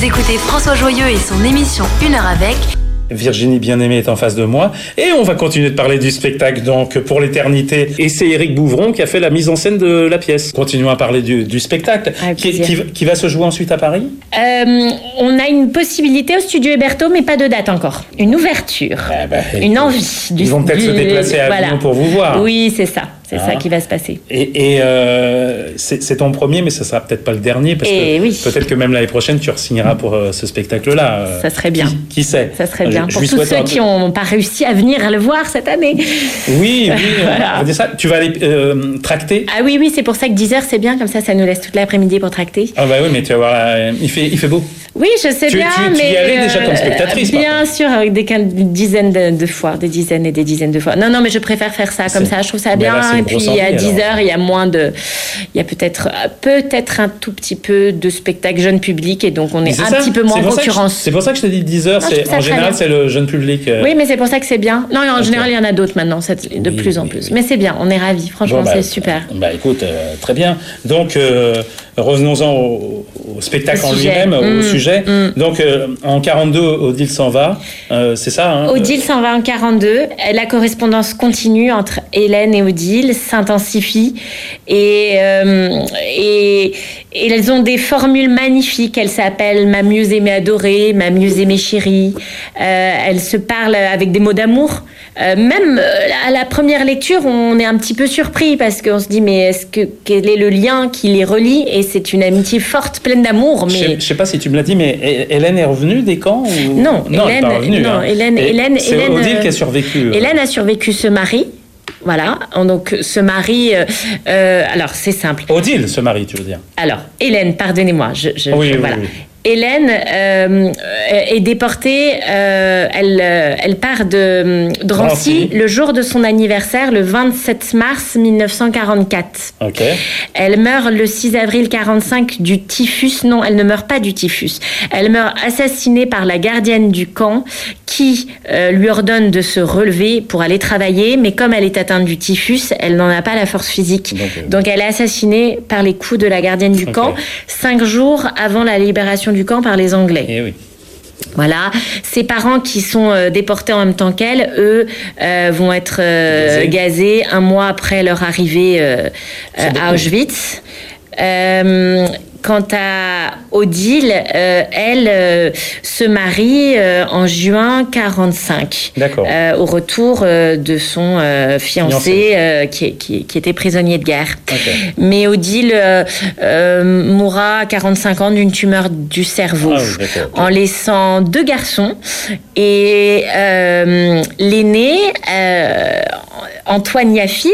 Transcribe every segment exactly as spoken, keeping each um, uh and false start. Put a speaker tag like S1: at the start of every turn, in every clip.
S1: Écoutez François Joyeux et son émission Une heure avec.
S2: Virginie Bien-Aimée est en face de moi et on va continuer de parler du spectacle donc pour l'éternité, et c'est Éric Bouvron qui a fait la mise en scène de la pièce. Continuons à parler du, du spectacle qui, qui, qui va se jouer ensuite à Paris.
S3: euh, On a une possibilité au Studio Héberto, mais pas de date encore. Une ouverture,
S2: ah bah,
S3: une envie.
S2: Ils
S3: du,
S2: vont peut-être
S3: du,
S2: se déplacer à Avignon, voilà, pour vous voir.
S3: Oui, c'est ça. C'est
S2: ah.
S3: ça qui va se passer.
S2: Et, et euh, c'est, c'est ton premier, mais ça sera peut-être pas le dernier, parce
S3: et
S2: que
S3: oui.
S2: peut-être que même l'année prochaine, tu re-signeras pour euh, ce spectacle-là. Euh,
S3: ça serait bien.
S2: Qui, qui sait?
S3: Ça serait bien.
S2: Je,
S3: pour
S2: je
S3: tous ceux qui n'ont pas réussi à venir le voir cette année.
S2: Oui, oui. Voilà. On va dire ça. Tu vas aller euh, tracter?
S3: Ah oui, oui, c'est pour ça que dix heures, c'est bien. Comme ça, ça nous laisse toute l'après-midi pour tracter.
S2: Ah bah oui, mais tu vas voir, euh, il, fait, il fait beau.
S3: Oui, je sais
S2: tu,
S3: bien,
S2: tu, tu
S3: mais...
S2: Tu y allais déjà comme spectatrice?
S3: Bien sûr, avec des, des dizaines de, de fois, des dizaines et des dizaines de fois. Non, non, mais je préfère faire ça comme c'est... ça. Je trouve ça bien. Là, et puis, envie, à dix heures, il y a moins de... Il y a peut-être, peut-être un tout petit peu de spectacle jeune public, et donc on est un ça. petit peu moins en concurrence.
S2: Je, c'est pour ça que je te dis dix heures, non, c'est, en général, c'est le jeune public. Euh...
S3: Oui, mais c'est pour ça que c'est bien. Non, en okay. général, il y en a d'autres maintenant, de oui, plus en oui, plus. Oui. Mais c'est bien, on est ravis. Franchement, bon, bah, c'est super.
S2: Bah écoute, euh, très bien. Donc, euh, revenons-en au, au spectacle en lui-même, mmh, au sujet. Mmh. Donc, euh, en quarante-deux, Odile s'en va, euh, c'est ça hein
S3: Odile s'en va en quarante-deux. La correspondance continue entre Hélène et Odile, s'intensifie. Et, euh, et, et elles ont des formules magnifiques. Elles s'appellent ma mieux aimée adorée, ma mieux aimée chérie. Euh, elles se parlent avec des mots d'amour. Euh, même à la première lecture, on est un petit peu surpris parce qu'on se dit mais est-ce que quel est le lien qui les relie? Et c'est une amitié forte, pleine d'amour. Mais
S2: je ne sais pas si tu me l'as dit, mais Hélène est revenue des camps ou...
S3: Non,
S2: non,
S3: Hélène,
S2: elle n'est pas revenue.
S3: Non,
S2: hein.
S3: Hélène, Hélène,
S2: c'est
S3: Hélène,
S2: Odile qui a survécu.
S3: Hélène a survécu, se marie. Voilà, donc ce mari, euh, alors c'est simple.
S2: Odile, ce mari, tu veux dire?
S3: Alors, Hélène, pardonnez-moi, je, je,
S2: oui,
S3: je,
S2: oui,
S3: voilà.
S2: Oui.
S3: Hélène euh, est déportée, euh, elle, elle part de Drancy le jour de son anniversaire, le vingt-sept mars mille neuf cent quarante-quatre.
S2: Okay.
S3: Elle meurt le six avril quarante-cinq du typhus. Non, elle ne meurt pas du typhus. Elle meurt assassinée par la gardienne du camp qui euh, lui ordonne de se relever pour aller travailler, mais comme elle est atteinte du typhus, elle n'en a pas la force physique. Donc, euh... Donc elle est assassinée par les coups de la gardienne du okay. camp, cinq jours avant la libération du camp par les Anglais.
S2: Eh oui.
S3: Voilà, ses parents qui sont euh, déportés en même temps qu'elle, eux, euh, vont être euh, gazés un mois après leur arrivée euh, euh, à Auschwitz. Euh, Quant à Odile, euh, elle euh, se marie euh, en juin quarante-cinq.
S2: D'accord.
S3: Euh, au retour euh, de son euh, fiancé euh, qui, qui, qui était prisonnier de guerre. Okay. Mais Odile euh, euh, mourra à quarante-cinq ans d'une tumeur du cerveau, ah, oui, en laissant deux garçons. Et euh, l'aîné, euh, Antoine Yaffil,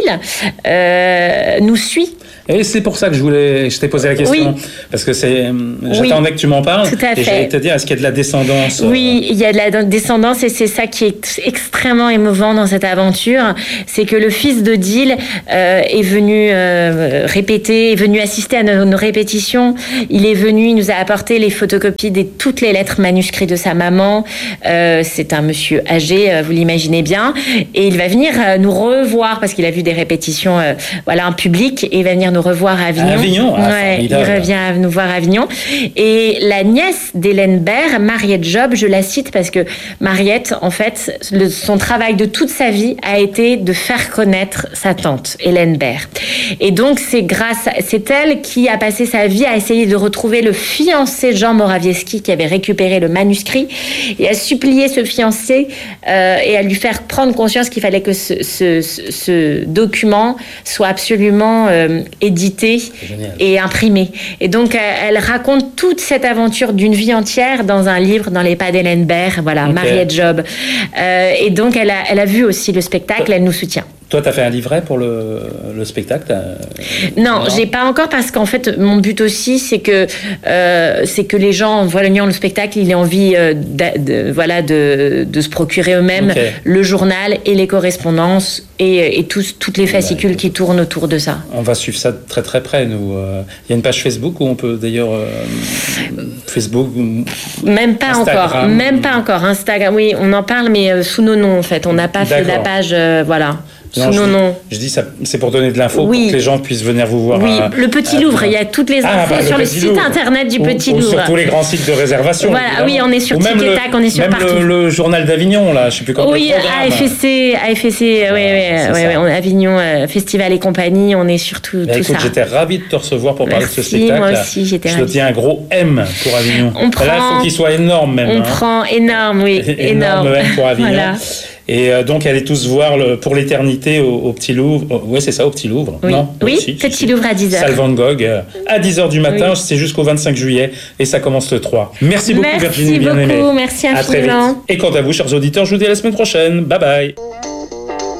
S3: euh, nous suit.
S2: Et c'est pour ça que je voulais, je t'ai posé la question, oui. parce que c'est, j'attendais oui. que tu m'en parles.
S3: Tout à fait.
S2: Et j'allais te dire, est-ce qu'il y a de la descendance?
S3: Oui, il y a de la descendance, et c'est ça qui est extrêmement émouvant dans cette aventure, c'est que le fils d'Odile euh, est venu euh, répéter, est venu assister à nos, nos répétitions. Il est venu, il nous a apporté les photocopies de toutes les lettres manuscrites de sa maman. Euh, c'est un monsieur âgé, vous l'imaginez bien, et il va venir nous revoir parce qu'il a vu des répétitions, euh, voilà, en public, et il va venir nous revoir à Avignon.
S2: À Avignon, ah,
S3: ouais, il revient à nous voir à Avignon. Et la nièce d'Hélène Baird, Mariette Job, je la cite parce que Mariette, en fait, le, son travail de toute sa vie a été de faire connaître sa tante, Hélène Baird. Et donc, c'est grâce, à, c'est elle qui a passé sa vie à essayer de retrouver le fiancé Jean Morawiecki qui avait récupéré le manuscrit, et à supplier ce fiancé euh, et à lui faire prendre conscience qu'il fallait que ce, ce, ce, ce document soit absolument euh, édité et imprimé. Et donc, elle raconte toute cette aventure d'une vie entière dans un livre, dans les pas d'Hélène Baird, voilà, okay. Mariette Job. Euh, et donc, elle a, elle a vu aussi le spectacle, elle nous soutient.
S2: Toi, tu as fait un livret pour le, le spectacle?
S3: Non, non, j'ai pas encore, parce qu'en fait, mon but aussi, c'est que, euh, c'est que les gens, en voyant le spectacle, ils aient envie euh, de, de, voilà, de, de se procurer eux-mêmes okay. le journal et les correspondances et, et tous, toutes les fascicules ouais. qui tournent autour de ça.
S2: On va suivre ça de très très près, nous. Il euh, y a une page Facebook où on peut d'ailleurs... Euh, Facebook...
S3: Même pas Instagram. encore, même pas encore. Instagram, oui, on en parle, mais euh, sous nos noms, en fait. On n'a pas D'accord. fait la page, euh, voilà... Non, non, non.
S2: Je dis ça, c'est pour donner de l'info,
S3: oui.
S2: pour que les gens puissent venir vous voir.
S3: Oui,
S2: à,
S3: le Petit
S2: à,
S3: Louvre. Il y a toutes les infos
S2: ah, bah,
S3: sur
S2: le,
S3: le site
S2: Louvre.
S3: internet du
S2: ou,
S3: Petit
S2: ou
S3: Louvre.
S2: sur tous les grands sites de réservation.
S3: Voilà,
S2: évidemment.
S3: oui, on est sur Tic-et-Tac, on est sur
S2: même
S3: partout.
S2: Même le, le journal d'Avignon, là, je sais plus comment.
S3: Oui, A F S C, A F S C, oui, oui, oui, oui, Avignon, euh, Festival et compagnie, on est sur tout,
S2: bah,
S3: tout
S2: écoute,
S3: ça.
S2: J'étais ravi de te recevoir pour
S3: Merci,
S2: parler de ce spectacle.
S3: Moi aussi, j'étais
S2: Je te tiens un gros M pour Avignon.
S3: On prend,
S2: là, il faut qu'il soit énorme même.
S3: On
S2: hein.
S3: prend énorme, oui, énorme.
S2: énorme M pour Avignon.
S3: Voilà.
S2: Et euh, donc, allez tous voir le, pour l'éternité au, au Petit Louvre. Oh, oui, c'est ça, au Petit Louvre.
S3: Oui,
S2: non,
S3: oui
S2: si,
S3: Petit
S2: si,
S3: Louvre à dix heures.
S2: Salle Van Gogh, euh, à dix heures du matin.
S3: Oui.
S2: C'est jusqu'au vingt-cinq juillet et ça commence le trois. Merci beaucoup,
S3: merci
S2: Virginie Bien-Aimée.
S3: Merci beaucoup, merci infiniment.
S2: À très vite. Et quant à vous, chers auditeurs, je vous dis à la semaine prochaine. Bye bye.